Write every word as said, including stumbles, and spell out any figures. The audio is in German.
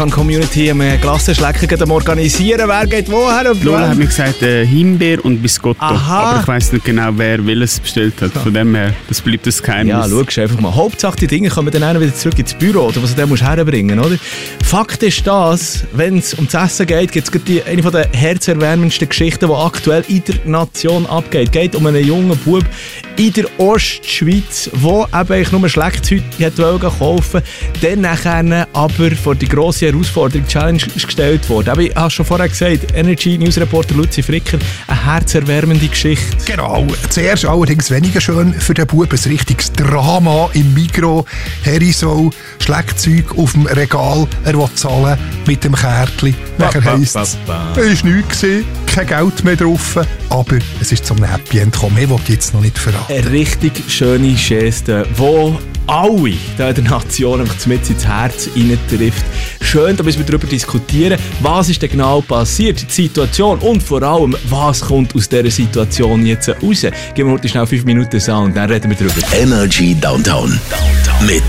Community am Glassenschlecken am Organisieren. Wer geht woher? Lola hat mir gesagt, äh, Himbeer und Biscotto. Aha. Aber ich weiss nicht genau, wer welches bestellt hat. Von dem her, das bleibt das Geheimnis. Ja, schau einfach mal. Hauptsache, die Dinge kommen dann wieder zurück ins Büro, oder was du dann herbringen musst, oder? Fakt ist das, wenn es ums Essen geht, gibt es eine der herzerwärmendsten Geschichten, die aktuell in der Nation abgeht. Es geht um einen jungen Bub in der Ostschweiz, der eben nur Schlagzeug kaufen wollte, dann nachher aber vor die grosse Herausforderung, Challenge gestellt worden. Aber ich habe schon vorher gesagt, Energy News Reporter Luzi Fricker, eine herzerwärmende Geschichte. Genau. Zuerst allerdings weniger schön für den Bub, ein richtiges Drama im Migros. Harry soll Schlagzeug auf dem Regal, er will zahlen mit dem Kärtchen. Nachher heisst es, es war nichts, kein Geld mehr drauf. Aber es ist zum Happy End gekommen. Ich will jetzt noch nicht verraten. Eine richtig schöne Geste, wo alle da in der Nation einfach mit ins Herz reintrifft. Schön, da müssen wir darüber diskutieren, was ist denn genau passiert, die Situation und vor allem, was kommt aus dieser Situation jetzt raus. Geben wir heute schnell fünf Minuten Sound, dann reden wir darüber. Energy Downtown mit